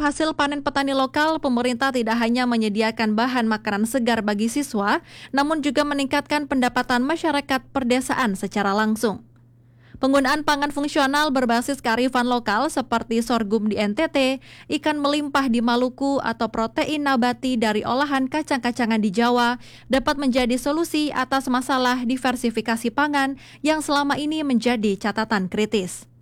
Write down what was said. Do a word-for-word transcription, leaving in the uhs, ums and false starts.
hasil panen petani lokal, pemerintah tidak hanya menyediakan bahan makanan segar bagi siswa, namun juga meningkatkan pendapatan masyarakat perdesaan secara langsung. Penggunaan pangan fungsional berbasis kearifan lokal seperti sorghum di N T T, ikan melimpah di Maluku, atau protein nabati dari olahan kacang-kacangan di Jawa dapat menjadi solusi atas masalah diversifikasi pangan yang selama ini menjadi catatan kritis.